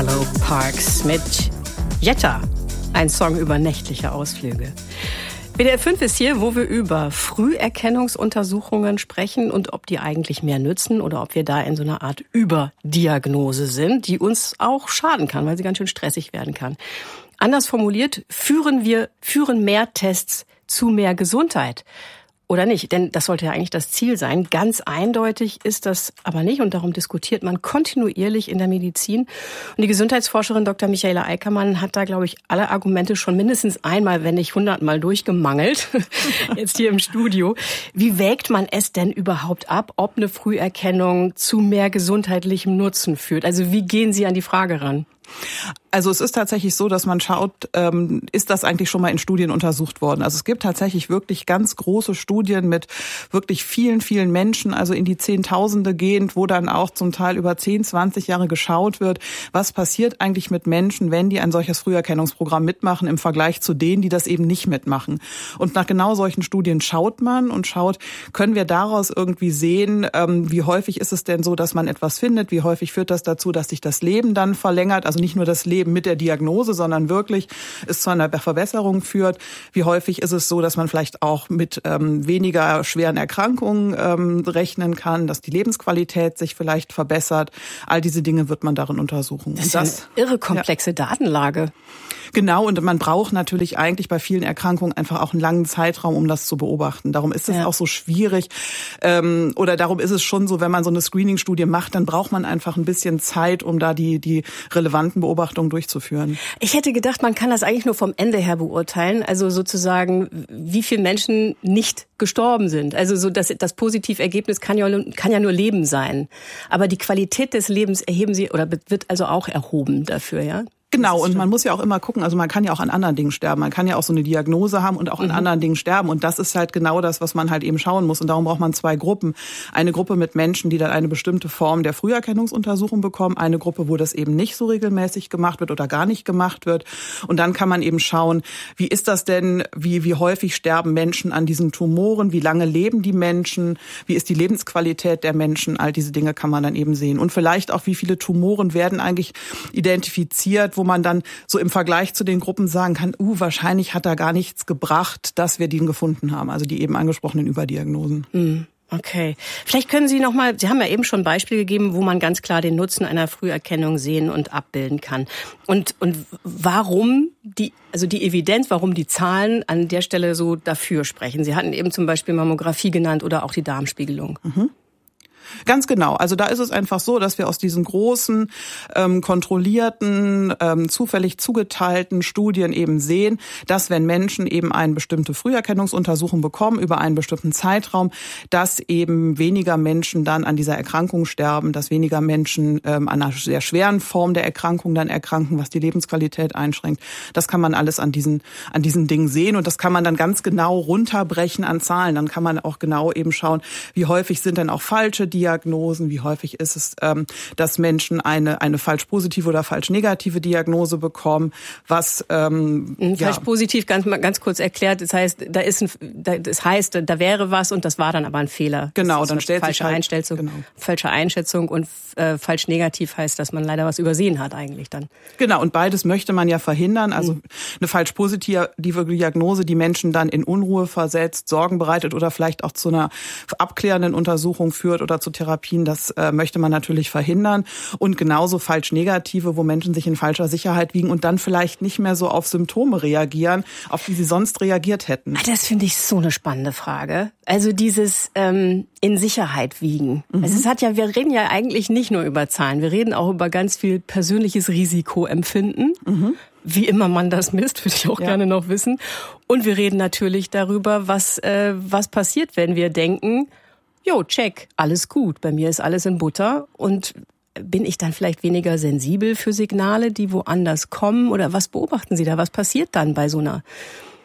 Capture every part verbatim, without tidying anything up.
Arlo Parks mit Jetta, ein Song über nächtliche Ausflüge. W D R fünf ist hier, wo wir über Früherkennungsuntersuchungen sprechen und ob die eigentlich mehr nützen oder ob wir da in so einer Art Überdiagnose sind, die uns auch schaden kann, weil sie ganz schön stressig werden kann. Anders formuliert, führen wir, führen mehr Tests zu mehr Gesundheit? Oder nicht? Denn das sollte ja eigentlich das Ziel sein. Ganz eindeutig ist das aber nicht und darum diskutiert man kontinuierlich in der Medizin. Und die Gesundheitsforscherin Doktor Michaela Eickermann hat da, glaube ich, alle Argumente schon mindestens einmal, wenn nicht hundertmal durchgemangelt, jetzt hier im Studio. Wie wägt man es denn überhaupt ab, ob eine Früherkennung zu mehr gesundheitlichem Nutzen führt? Also wie gehen Sie an die Frage ran? Also es ist tatsächlich so, dass man schaut, ähm, ist das eigentlich schon mal in Studien untersucht worden? Also es gibt tatsächlich wirklich ganz große Studien mit wirklich vielen, vielen Menschen, also in die Zehntausende gehend, wo dann auch zum Teil über zehn, zwanzig Jahre geschaut wird, was passiert eigentlich mit Menschen, wenn die ein solches Früherkennungsprogramm mitmachen im Vergleich zu denen, die das eben nicht mitmachen. Und nach genau solchen Studien schaut man und schaut, können wir daraus irgendwie sehen, ähm, wie häufig ist es denn so, dass man etwas findet, wie häufig führt das dazu, dass sich das Leben dann verlängert, also nicht nur das Leben mit der Diagnose, sondern wirklich es zu einer Verbesserung führt. Wie häufig ist es so, dass man vielleicht auch mit ähm, weniger schweren Erkrankungen ähm, rechnen kann, dass die Lebensqualität sich vielleicht verbessert. All diese Dinge wird man darin untersuchen. Das ist das, eine irre komplexe ja. Datenlage. Genau, und man braucht natürlich eigentlich bei vielen Erkrankungen einfach auch einen langen Zeitraum, um das zu beobachten. Darum ist es ja. auch so schwierig. Ähm, oder darum ist es schon so, wenn man so eine Screening-Studie macht, dann braucht man einfach ein bisschen Zeit, um da die, die relevanten Beobachtungen durchzuführen. Ich hätte gedacht, man kann das eigentlich nur vom Ende her beurteilen. Also sozusagen, wie viele Menschen nicht gestorben sind. Also so das, das Positivergebnis kann ja, kann ja nur Leben sein. Aber die Qualität des Lebens erheben Sie oder wird also auch erhoben dafür, ja? Genau, und man muss ja auch immer gucken, also man kann ja auch an anderen Dingen sterben. Man kann ja auch so eine Diagnose haben und auch an mhm. anderen Dingen sterben. Und das ist halt genau das, was man halt eben schauen muss. Und darum braucht man zwei Gruppen. Eine Gruppe mit Menschen, die dann eine bestimmte Form der Früherkennungsuntersuchung bekommen. Eine Gruppe, wo das eben nicht so regelmäßig gemacht wird oder gar nicht gemacht wird. Und dann kann man eben schauen, wie ist das denn, wie, wie häufig sterben Menschen an diesen Tumoren? Wie lange leben die Menschen? Wie ist die Lebensqualität der Menschen? All diese Dinge kann man dann eben sehen. Und vielleicht auch, wie viele Tumoren werden eigentlich identifiziert, wo man dann so im Vergleich zu den Gruppen sagen kann, uh, wahrscheinlich hat da gar nichts gebracht, dass wir den gefunden haben. Also die eben angesprochenen Überdiagnosen. Mhm. Okay. Vielleicht können Sie noch mal, Sie haben ja eben schon Beispiele gegeben, wo man ganz klar den Nutzen einer Früherkennung sehen und abbilden kann. Und, und warum die, also die Evidenz, warum die Zahlen an der Stelle so dafür sprechen? Sie hatten eben zum Beispiel Mammographie genannt oder auch die Darmspiegelung. Mhm. Ganz genau. Also da ist es einfach so, dass wir aus diesen großen, ähm, kontrollierten, ähm, zufällig zugeteilten Studien eben sehen, dass wenn Menschen eben eine bestimmte Früherkennungsuntersuchung bekommen über einen bestimmten Zeitraum, dass eben weniger Menschen dann an dieser Erkrankung sterben, dass weniger Menschen ähm, an einer sehr schweren Form der Erkrankung dann erkranken, was die Lebensqualität einschränkt. Das kann man alles an diesen, an diesen Dingen sehen und das kann man dann ganz genau runterbrechen an Zahlen. Dann kann man auch genau eben schauen, wie häufig sind denn auch falsche Diagnosen, wie häufig ist es, ähm, dass Menschen eine eine falsch positive oder falsch negative Diagnose bekommen, was ähm, falsch ja. positiv ganz ganz kurz erklärt, das heißt, da ist ein, das heißt, da wäre was und das war dann aber ein Fehler. Genau, dann stellt falsche sich halt, Einschätzung, genau. falsche Einschätzung und äh, falsch negativ heißt, dass man leider was übersehen hat eigentlich dann. Genau, und beides möchte man ja verhindern, also mhm. eine falsch positive Diagnose, die Menschen dann in Unruhe versetzt, Sorgen bereitet oder vielleicht auch zu einer abklärenden Untersuchung führt oder zu Therapien, das äh, möchte man natürlich verhindern. Und genauso falsch negative, wo Menschen sich in falscher Sicherheit wiegen und dann vielleicht nicht mehr so auf Symptome reagieren, auf die sie sonst reagiert hätten. Das finde ich so eine spannende Frage. Also dieses ähm, in Sicherheit wiegen. Mhm. Also es hat ja, wir reden ja eigentlich nicht nur über Zahlen, wir reden auch über ganz viel persönliches Risikoempfinden. Mhm. Wie immer man das misst, würde ich auch ja. gerne noch wissen. Und wir reden natürlich darüber, was äh, was passiert, wenn wir denken, jo, check, alles gut, bei mir ist alles in Butter und bin ich dann vielleicht weniger sensibel für Signale, die woanders kommen oder was beobachten Sie da? Was passiert dann bei so einer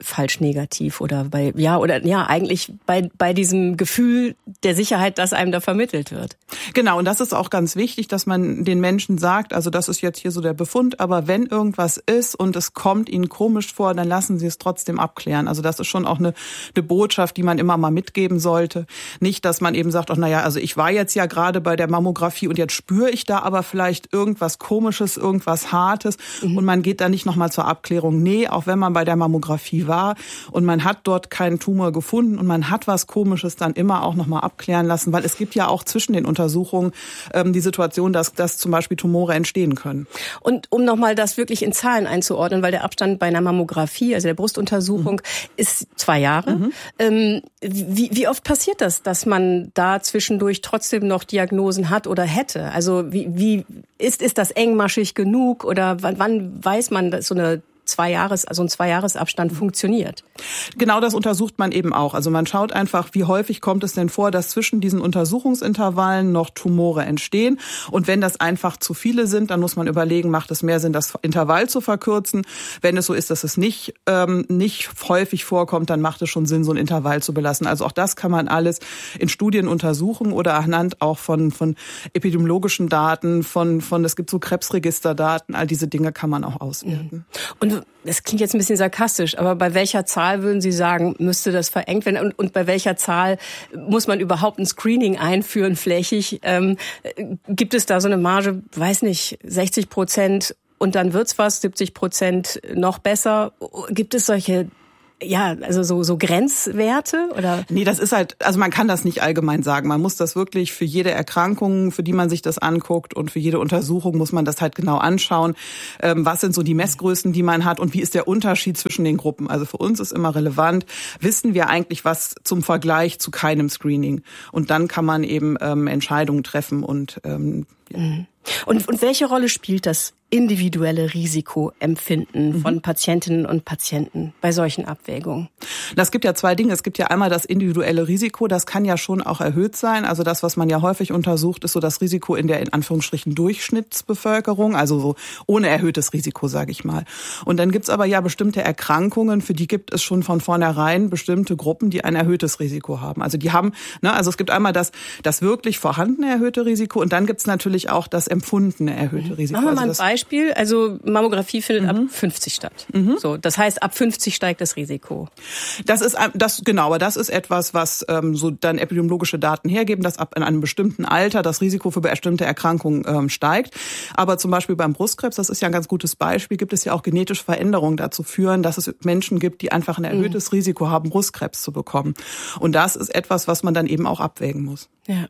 falsch negativ oder bei, ja, oder ja, eigentlich bei, bei diesem Gefühl der Sicherheit, das einem da vermittelt wird. Genau, und das ist auch ganz wichtig, dass man den Menschen sagt, also das ist jetzt hier so der Befund, aber wenn irgendwas ist und es kommt Ihnen komisch vor, dann lassen Sie es trotzdem abklären. Also das ist schon auch eine, eine Botschaft, die man immer mal mitgeben sollte. Nicht, dass man eben sagt, ach naja, also ich war jetzt ja gerade bei der Mammographie und jetzt spüre ich da aber vielleicht irgendwas Komisches, irgendwas Hartes mhm. und man geht da nicht nochmal zur Abklärung. Nee, auch wenn man bei der Mammographie war und man hat dort keinen Tumor gefunden und man hat was Komisches, dann immer auch nochmal abklären lassen, weil es gibt ja auch zwischen den Untersuchungen ähm, die Situation, dass, dass zum Beispiel Tumore entstehen können. Und um nochmal das wirklich in Zahlen einzuordnen, weil der Abstand bei einer Mammographie, also der Brustuntersuchung, mhm. ist zwei Jahre. Mhm. Ähm, wie, wie oft passiert das, dass man da zwischendurch trotzdem noch Diagnosen hat oder hätte? Also wie, wie ist, ist das engmaschig genug oder wann, wann weiß man, dass so eine zwei Jahres, also ein Zweijahresabstand funktioniert? Genau das untersucht man eben auch. Also man schaut einfach, wie häufig kommt es denn vor, dass zwischen diesen Untersuchungsintervallen noch Tumore entstehen. Und wenn das einfach zu viele sind, dann muss man überlegen, macht es mehr Sinn, das Intervall zu verkürzen. Wenn es so ist, dass es nicht, ähm, nicht häufig vorkommt, dann macht es schon Sinn, so ein Intervall zu belassen. Also auch das kann man alles in Studien untersuchen oder anhand auch von, von epidemiologischen Daten, von, von, es gibt so Krebsregisterdaten, all diese Dinge kann man auch auswerten. Und das klingt jetzt ein bisschen sarkastisch, aber bei welcher Zahl würden Sie sagen, müsste das verengt werden? Und, und bei welcher Zahl muss man überhaupt ein Screening einführen, flächig? Ähm, gibt es da so eine Marge, weiß nicht, sechzig Prozent und dann wird's was, siebzig Prozent noch besser? Gibt es solche Ja, also so so Grenzwerte oder? Nee, das ist halt, also man kann das nicht allgemein sagen. Man muss das wirklich für jede Erkrankung, für die man sich das anguckt und für jede Untersuchung muss man das halt genau anschauen. Ähm, was sind so die Messgrößen, die man hat und wie ist der Unterschied zwischen den Gruppen? Also für uns ist immer relevant, wissen wir eigentlich was zum Vergleich zu keinem Screening? Und dann kann man eben ähm, Entscheidungen treffen und ähm, ja. Und, und welche Rolle spielt das individuelle Risikoempfinden von Patientinnen und Patienten bei solchen Abwägungen? Es gibt ja zwei Dinge. Es gibt ja einmal das individuelle Risiko. Das kann ja schon auch erhöht sein. Also das, was man ja häufig untersucht, ist so das Risiko in der in Anführungsstrichen Durchschnittsbevölkerung, also so ohne erhöhtes Risiko, sage ich mal. Und dann gibt's aber ja bestimmte Erkrankungen, für die gibt es schon von vornherein bestimmte Gruppen, die ein erhöhtes Risiko haben. Also die haben, ne, also es gibt einmal das, das wirklich vorhandene erhöhte Risiko und dann gibt's natürlich auch das empfundene erhöhte Risiko. Machen wir mal ein also Beispiel. Also Mammographie findet mhm. ab fünfzig statt. Mhm. So, das heißt, ab fünfzig steigt das Risiko. Das ist das genau, aber das ist etwas, was ähm, so dann epidemiologische Daten hergeben, dass ab in einem bestimmten Alter das Risiko für bestimmte Erkrankungen ähm, steigt. Aber zum Beispiel beim Brustkrebs, das ist ja ein ganz gutes Beispiel, gibt es ja auch genetische Veränderungen dazu führen, dass es Menschen gibt, die einfach ein erhöhtes mhm. Risiko haben, Brustkrebs zu bekommen. Und das ist etwas, was man dann eben auch abwägen muss. Ja.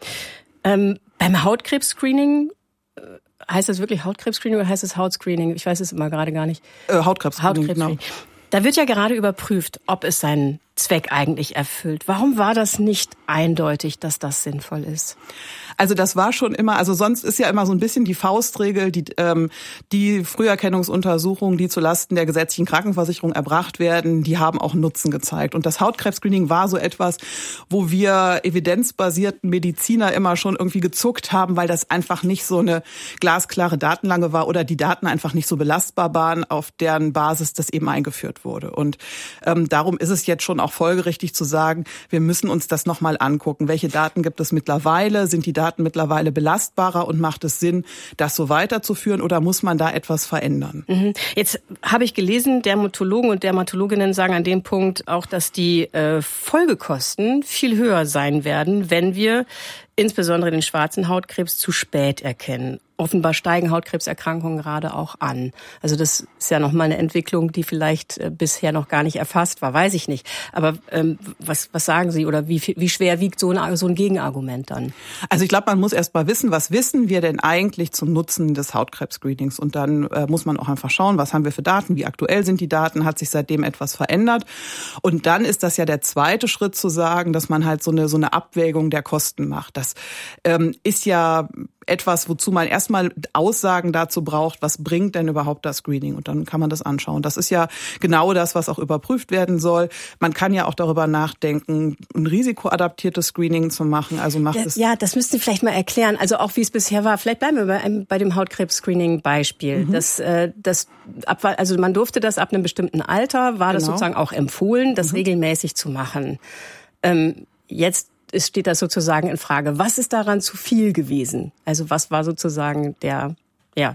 Ähm, beim Hautkrebs-Screening, heißt das wirklich Hautkrebs-Screening oder heißt es Hautscreening? Ich weiß es immer gerade gar nicht. Äh, Hautkrebs-Screening, Hautkrebs-Screening. Genau. Da wird ja gerade überprüft, ob es seinen Zweck eigentlich erfüllt. Warum war das nicht eindeutig, dass das sinnvoll ist? Also das war schon immer, also sonst ist ja immer so ein bisschen die Faustregel, die ähm, die Früherkennungsuntersuchungen, die zulasten der gesetzlichen Krankenversicherung erbracht werden, die haben auch Nutzen gezeigt. Und das Hautkrebs-Screening war so etwas, wo wir evidenzbasierten Mediziner immer schon irgendwie gezuckt haben, weil das einfach nicht so eine glasklare Datenlage war oder die Daten einfach nicht so belastbar waren, auf deren Basis das eben eingeführt wurde. Und ähm, darum ist es jetzt schon auch folgerichtig zu sagen, wir müssen uns das nochmal angucken. Welche Daten gibt es mittlerweile? Sind die Daten mittlerweile belastbarer und macht es Sinn, das so weiterzuführen oder muss man da etwas verändern? Mhm. Jetzt habe ich gelesen, Dermatologen und Dermatologinnen sagen an dem Punkt auch, dass die äh, Folgekosten viel höher sein werden, wenn wir insbesondere den schwarzen Hautkrebs zu spät erkennen. Offenbar steigen Hautkrebserkrankungen gerade auch an. Also das ist ja nochmal eine Entwicklung, die vielleicht äh, bisher noch gar nicht erfasst war, weiß ich nicht. Aber ähm, was, was sagen Sie oder wie, wie schwer wiegt so ein, so ein Gegenargument dann? Also ich glaube, man muss erst mal wissen, was wissen wir denn eigentlich zum Nutzen des Hautkrebs-Screenings? Und dann äh, muss man auch einfach schauen, was haben wir für Daten, wie aktuell sind die Daten, hat sich seitdem etwas verändert? Und dann ist das ja der zweite Schritt zu sagen, dass man halt so eine, so eine Abwägung der Kosten macht. Das ähm, ist ja etwas, wozu man erstmal Aussagen dazu braucht, was bringt denn überhaupt das Screening? Und dann kann man das anschauen. Das ist ja genau das, was auch überprüft werden soll. Man kann ja auch darüber nachdenken, ein risikoadaptiertes Screening zu machen. Also macht das, es ja, das müssten Sie vielleicht mal erklären. Also auch wie es bisher war. Vielleicht bleiben wir bei, einem, bei dem Hautkrebs-Screening-Beispiel. Mhm. Das, äh, das, ab, also man durfte das ab einem bestimmten Alter, war genau. das sozusagen auch empfohlen, das mhm. regelmäßig zu machen. Ähm, jetzt Es steht das sozusagen in Frage. Was ist daran zu viel gewesen? Also was war sozusagen der, ja,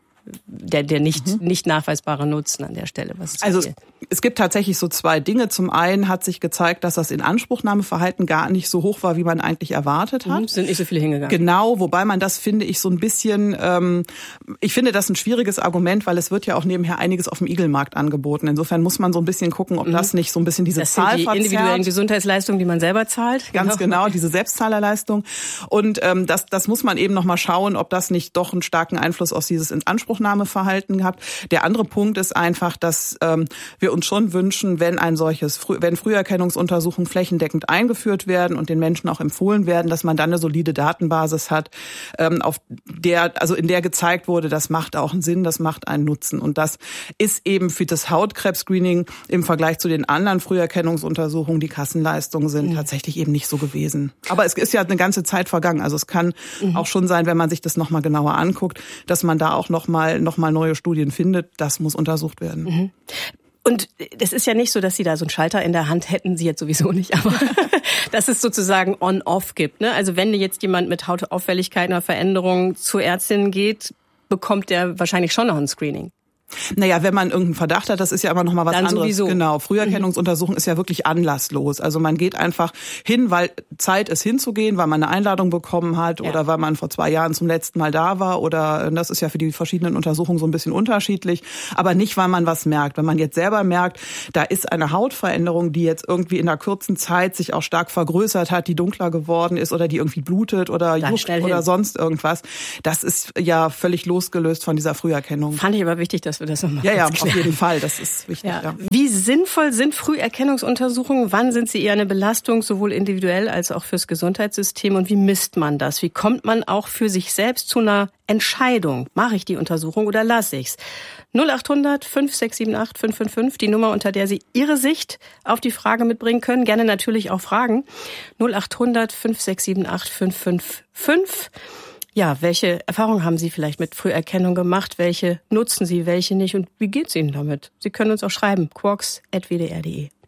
der, der nicht, mhm. nicht nachweisbare Nutzen an der Stelle? Was ist also es, es gibt tatsächlich so zwei Dinge. Zum einen hat sich gezeigt, dass das Inanspruchnahmeverhalten gar nicht so hoch war, wie man eigentlich erwartet hat. Mhm, sind nicht so viele hingegangen. Genau, wobei man das, finde ich, so ein bisschen, ähm, ich finde das ein schwieriges Argument, weil es wird ja auch nebenher einiges auf dem Igelmarkt angeboten. Insofern muss man so ein bisschen gucken, ob mhm. das nicht so ein bisschen diese das Zahl sind die verzerrt. Individuellen Gesundheitsleistungen, die man selber zahlt. Ganz genau, diese Selbstzahlerleistung. Und ähm, das, das muss man eben noch mal schauen, ob das nicht doch einen starken Einfluss auf dieses Inanspruchnahmeverhalten gehabt. Der andere Punkt ist einfach, dass ähm, wir uns schon wünschen, wenn ein solches, wenn Früherkennungsuntersuchungen flächendeckend eingeführt werden und den Menschen auch empfohlen werden, dass man dann eine solide Datenbasis hat, ähm, auf der, also in der gezeigt wurde, das macht auch einen Sinn, das macht einen Nutzen. Und das ist eben für das Hautkrebs-Screening im Vergleich zu den anderen Früherkennungsuntersuchungen, die Kassenleistungen sind, mhm. tatsächlich eben nicht so gewesen. Aber es ist ja eine ganze Zeit vergangen. Also es kann mhm. auch schon sein, wenn man sich das nochmal genauer anguckt, dass man da auch nochmal noch mal neue Studien findet. Das muss untersucht werden. Mhm. Und es ist ja nicht so, dass Sie da so einen Schalter in der Hand hätten, Sie jetzt sowieso nicht, aber dass es sozusagen on-off gibt. Ne? Also wenn jetzt jemand mit Hautauffälligkeiten oder Veränderungen zur Ärztin geht, bekommt der wahrscheinlich schon noch ein Screening. Naja, wenn man irgendeinen Verdacht hat, das ist ja immer noch mal was Dann anderes. Sowieso. Genau, Früherkennungsuntersuchung ist ja wirklich anlasslos. Also man geht einfach hin, weil Zeit ist hinzugehen, weil man eine Einladung bekommen hat ja. oder weil man vor zwei Jahren zum letzten Mal da war oder das ist ja für die verschiedenen Untersuchungen so ein bisschen unterschiedlich, aber nicht, weil man was merkt. Wenn man jetzt selber merkt, da ist eine Hautveränderung, die jetzt irgendwie in einer kurzen Zeit sich auch stark vergrößert hat, die dunkler geworden ist oder die irgendwie blutet oder Dann juckt oder hin. sonst irgendwas, das ist ja völlig losgelöst von dieser Früherkennung. Fand ich aber wichtig, dass wir das nochmal Ja, ja, auf jeden Fall, das ist wichtig. Ja. Ja. Wie sinnvoll sind Früherkennungsuntersuchungen? Wann sind sie eher eine Belastung, sowohl individuell als auch fürs Gesundheitssystem? Und wie misst man das? Wie kommt man auch für sich selbst zu einer Entscheidung? Mache ich die Untersuchung oder lasse ich's? null acht hundert fünf sechs sieben acht fünf fünf fünf, die Nummer, unter der Sie Ihre Sicht auf die Frage mitbringen können. Gerne natürlich auch Fragen. null acht hundert fünf sechs sieben acht fünf fünf fünf. Ja, welche Erfahrungen haben Sie vielleicht mit Früherkennung gemacht? Welche nutzen Sie, welche nicht? Und wie geht's Ihnen damit? Sie können uns auch schreiben. quarks at w d r punkt d e.